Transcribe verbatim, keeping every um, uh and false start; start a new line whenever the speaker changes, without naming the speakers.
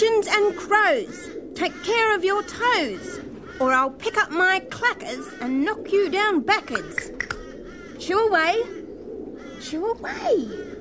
pigeons and crows, take care of your toes, or I'll pick up my clackers and knock you down backwards. Shoo away, shoo away.